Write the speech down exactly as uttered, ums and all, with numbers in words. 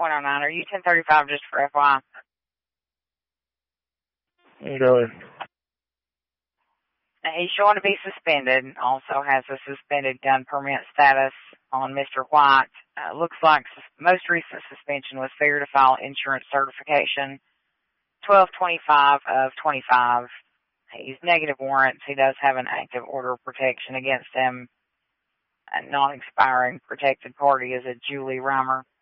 point oh nine. Are you ten thirty-five just for F Y I? Go ahead. Now, he's showing to be suspended. Also has a suspended gun permit status on Mister White. Uh, looks like sus- most recent suspension was failure to file insurance certification, twelve twenty-five of twenty-five. He's negative warrants. He does have an active order of protection against him. A non-expiring protected party is a Julie Reimer.